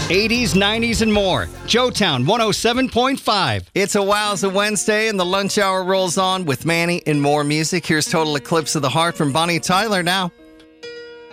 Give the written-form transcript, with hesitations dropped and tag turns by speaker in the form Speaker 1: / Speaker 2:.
Speaker 1: 80s, 90s, and more. Joetown 107.5.
Speaker 2: It's a Wowza Wednesday, and the lunch hour rolls on with Manny and more music. Here's Total Eclipse of the Heart from Bonnie Tyler now